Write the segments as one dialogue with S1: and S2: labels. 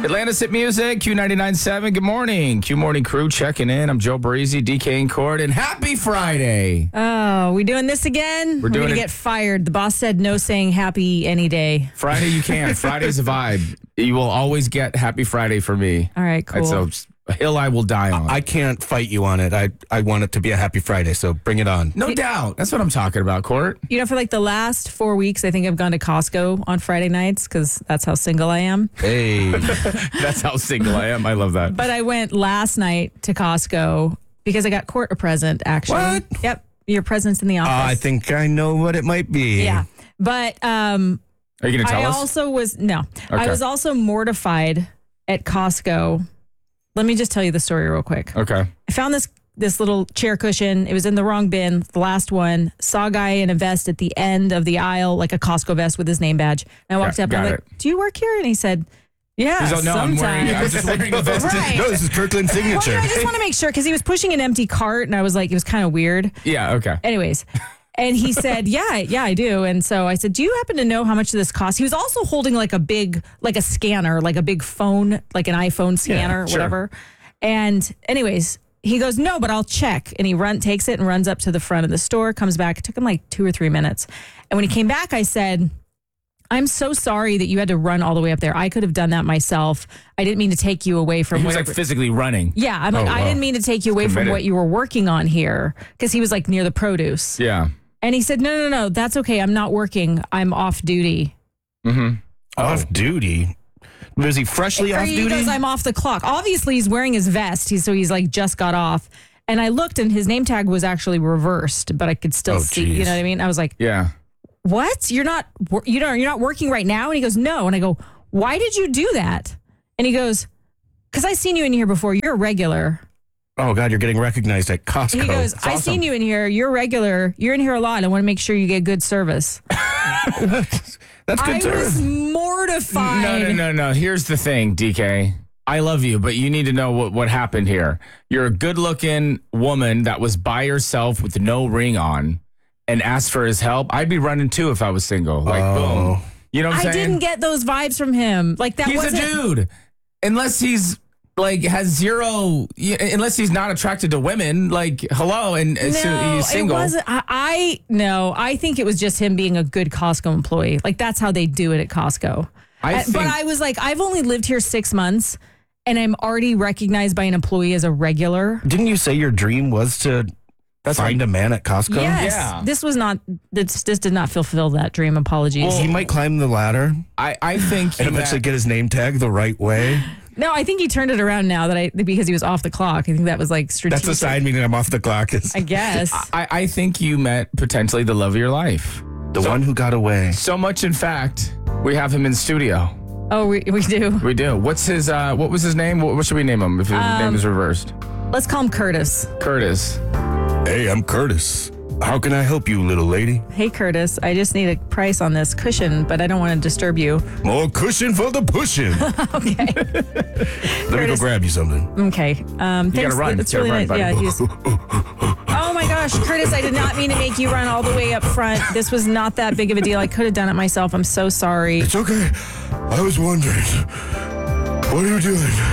S1: Atlantis Hit Music, Q99.7. Good morning. Q Morning Crew checking in. I'm Joe Breezy, DK and Cord, and happy Friday.
S2: Oh, we doing this again? We're going to get fired. The boss said no saying happy any day.
S1: Friday you can. Friday's a vibe. You will always get happy Friday for me.
S2: All right, cool.
S1: It's a hill I will die on.
S3: I can't fight you on it. I want it to be a happy Friday, so bring it on.
S1: No doubt. That's what I'm talking about, Court.
S2: You know, for like the last 4 weeks, I think I've gone to Costco on Friday nights because that's how single I am.
S3: Hey.
S1: That's how single I am. I love that.
S2: But I went last night to Costco because I got Court a present, actually.
S3: What?
S2: Yep. Your present's in the office.
S3: I think I know what it might be.
S2: Yeah. But
S1: are you going to tell
S2: I
S1: us?
S2: also was, no.
S1: Okay.
S2: I was also mortified at Costco. Let me just tell you the story real quick.
S1: Okay.
S2: I found this little chair cushion. It was in the wrong bin, the last one. Saw a guy in a vest at the end of the aisle, like a Costco vest with his name badge. And I walked up and I'm like, do you work here? And he said, yeah,
S1: He's like, no,
S2: sometimes.
S1: I'm just wearing a vest.
S2: Right.
S3: No, this is Kirkland's signature.
S2: Well, I just want to make sure because he was pushing an empty cart and I was like, it was kind of weird.
S1: Yeah, okay.
S2: Anyways. And he said, yeah, I do. And so I said, do you happen to know how much this costs? He was also holding like a scanner, like a big phone, like an iPhone scanner,
S1: Yeah, sure.
S2: whatever. And anyways, he goes, no, but I'll check. And he takes it and runs up to the front of the store, comes back. It took him like 2 or 3 minutes. And when he came back, I said, I'm so sorry that you had to run all the way up there. I could have done that myself. I didn't mean to take you away from
S1: He was
S2: whatever.
S1: like physically running.
S2: Yeah, I'm like,
S1: Oh,
S2: I
S1: wow.
S2: didn't mean to take you away from
S1: Committed.
S2: what you were working on here. Because he was like near the produce.
S1: Yeah.
S2: And he said, no, that's okay. I'm not working. I'm off duty.
S1: Mm-hmm.
S3: Off duty? Was he freshly off
S2: He
S3: duty?
S2: goes, I'm off the clock. Obviously, he's wearing his vest. He's like just got off. And I looked and his name tag was actually reversed, but I could still see, you
S3: geez.
S2: know what I mean? I was like,
S1: Yeah.
S2: what? You're not working right now? And he goes, no. And I go, why did you do that? And he goes, because I seen you in here before. You're a regular.
S3: Oh, God, you're getting recognized at Costco.
S2: He goes, I seen you in here. You're regular. You're in here a lot. I want to make sure you get good service.
S3: That's good
S2: I was
S3: service.
S2: mortified.
S1: No. Here's the thing, DK. I love you, but you need to know what happened here. You're a good-looking woman that was by herself with no ring on and asked for his help. I'd be running too if I was single. Like, boom. You know what I'm
S2: I
S1: saying?
S2: didn't get those vibes from him. Like that
S1: He's
S2: wasn't.
S1: a dude. Unless he's like has zero, unless he's not attracted to women. Like, hello, and so he's single.
S2: It wasn't. I think it was just him being a good Costco employee. Like that's how they do it at Costco. But I was like, I've only lived here 6 months, and I'm already recognized by an employee as a regular.
S3: Didn't you say your dream was to find a man at Costco?
S2: Yes,
S1: Yeah.
S2: this was not. This did not fulfill that dream. Apologies.
S3: He might climb the ladder
S1: I think
S3: and eventually get his name tag the right way.
S2: No, I think he turned it around now because he was off the clock. I think that was like strategic.
S3: That's a sign meaning I'm off the clock.
S2: I guess.
S1: I think you met potentially the love of your life.
S3: The one who got away.
S1: So much, in fact, we have him in studio.
S2: Oh, we do.
S1: We do. What's his? What was his name? What should we name him if his name is reversed?
S2: Let's call him Curtis.
S1: Curtis.
S3: Hey, I'm Curtis. How can I help you, little lady?
S2: Hey, Curtis. I just need a price on this cushion, but I don't want to disturb you.
S3: More cushion for the pushing.
S2: Okay.
S3: Let me go grab you something.
S2: Okay. Thanks.
S1: You gotta run.
S2: That's
S1: You gotta
S2: really
S1: run,
S2: nice.
S1: buddy.
S2: Yeah. Oh my gosh, Curtis! I did not mean to make you run all the way up front. This was not that big of a deal. I could have done it myself. I'm so sorry.
S3: It's okay. I was wondering, what are you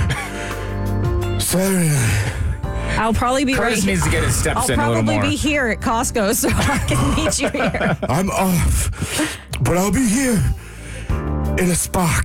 S3: doing Saturday night?
S2: I'll probably be
S1: Curtis
S2: right.
S1: needs to get his steps
S2: I'll
S1: in a little
S2: probably
S1: more.
S2: be here at Costco, so I can meet you here.
S3: I'm off, but I'll be here in a Spock.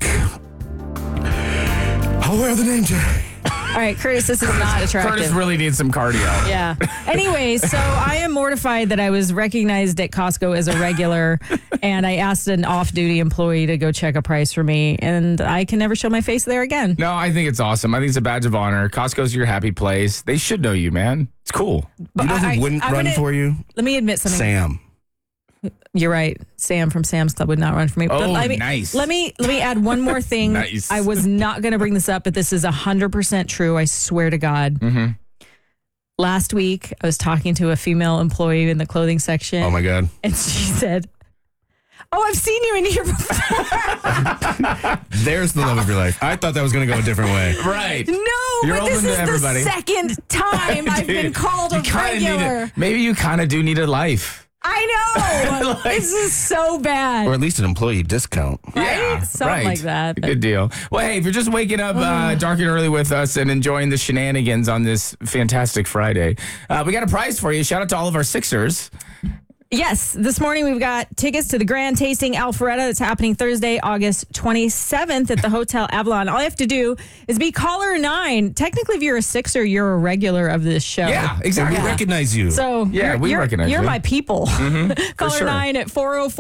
S3: I'll wear the name tag.
S2: All right, Curtis, this is not attractive.
S1: Curtis really needs some cardio.
S2: Yeah. Anyways, so I am mortified that I was recognized at Costco as a regular, and I asked an off-duty employee to go check a price for me, and I can never show my face there again.
S1: No, I think it's awesome. I think it's a badge of honor. Costco's your happy place. They should know you, man. It's cool.
S3: You know who wouldn't
S2: I'm
S3: run
S2: gonna-
S3: for you?
S2: Let me admit something.
S3: Sam.
S2: You're right. Sam from Sam's Club would not run for me.
S1: Oh,
S2: let
S1: nice.
S2: Let me add one more thing.
S1: Nice.
S2: I was not going to bring this up, but this is 100% true. I swear to God.
S1: Mm-hmm.
S2: Last week, I was talking to a female employee in the clothing section.
S3: Oh my God.
S2: And she said, "Oh, I've seen you in here before."
S3: There's the love of your life. I thought that was going to go a different way.
S1: Right.
S2: No,
S1: You're
S2: but this
S1: open
S2: is
S1: to everybody.
S2: the second time I've been called a
S1: You kinda need
S2: regular.
S1: it. Maybe you kind of do need a life.
S2: I know.
S1: Like-
S2: This is so bad.
S3: Or at least an employee discount.
S2: Right? Something like that.
S1: Good deal. Well, hey, if you're just waking up dark and early with us and enjoying the shenanigans on this fantastic Friday, we got a prize for you. Shout out to all of our Sixers.
S2: Yes, this morning we've got tickets to the Grand Tasting Alpharetta that's happening Thursday, August 27th at the Hotel Avalon. All you have to do is be caller 9. Technically, if you're a Sixer, you're a regular of this show.
S1: Yeah, exactly.
S3: We recognize you.
S2: So
S1: we recognize
S2: you're
S1: you.
S2: my people. Caller
S1: sure.
S2: 9 at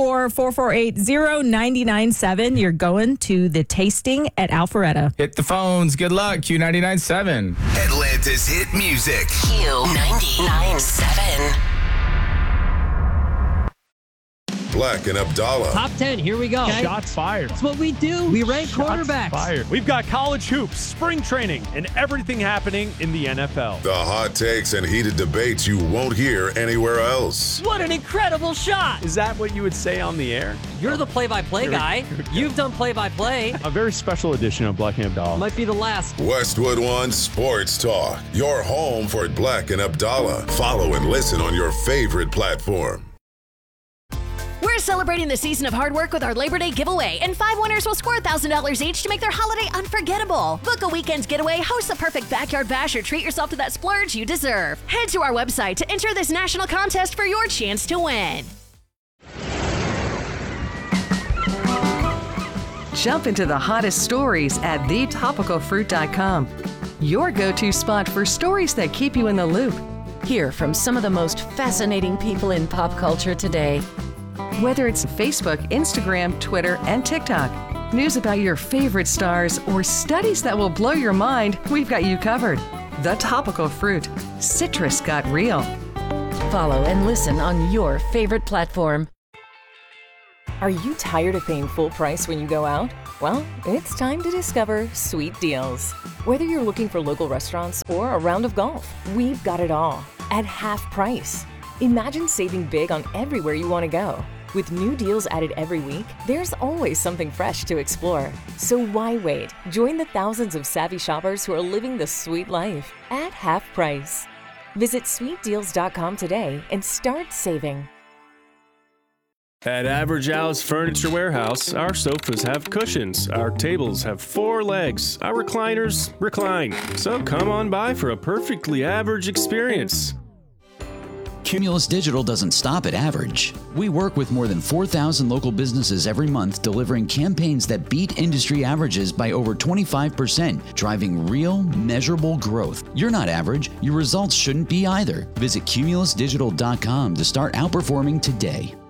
S2: 404-448-0997. You're going to the tasting at Alpharetta.
S1: Hit the phones. Good luck. Q99.7.
S4: Atlanta's hit music.
S5: Q99.7.
S6: Black and Abdallah.
S7: Top 10, here we go.
S8: Shots fired.
S7: That's what we do. We rank
S8: Shots
S7: quarterbacks.
S8: fired. We've got college hoops, spring training, and everything happening in the NFL.
S6: The hot takes and heated debates you won't hear anywhere else.
S7: What an incredible shot.
S8: Is that what you would say on the air?
S7: You're the play-by-play guy. You've done play-by-play.
S8: A very special edition of Black and Abdallah.
S7: Might be the last.
S6: Westwood One Sports Talk. Your home for Black and Abdallah. Follow and listen on your favorite platform.
S9: We're celebrating the season of hard work with our Labor Day giveaway, and 5 winners will score $1,000 each to make their holiday unforgettable. Book a weekend getaway, host the perfect backyard bash, or treat yourself to that splurge you deserve. Head to our website to enter this national contest for your chance to win.
S10: Jump into the hottest stories at thetopicalfruit.com. Your go-to spot for stories that keep you in the loop.
S5: Hear from some of the most fascinating people in pop culture today.
S10: Whether it's Facebook, Instagram, Twitter, and TikTok, news about your favorite stars, or studies that will blow your mind, we've got you covered. The Topical Fruit. Citrus got real.
S5: Follow and listen on your favorite platform.
S11: Are you tired of paying full price when you go out? Well, it's time to discover Sweet Deals. Whether you're looking for local restaurants or a round of golf, we've got it all at half price. Imagine saving big on everywhere you want to go. With new deals added every week, there's always something fresh to explore. So why wait? Join the thousands of savvy shoppers who are living the sweet life at half price. Visit sweetdeals.com today and start saving.
S8: At Average Al's Furniture Warehouse, our sofas have cushions, our tables have 4 legs, our recliners recline. So come on by for a perfectly average experience.
S12: Cumulus Digital doesn't stop at average. We work with more than 4,000 local businesses every month, delivering campaigns that beat industry averages by over 25%, driving real, measurable growth. You're not average. Your results shouldn't be either. Visit cumulusdigital.com to start outperforming today.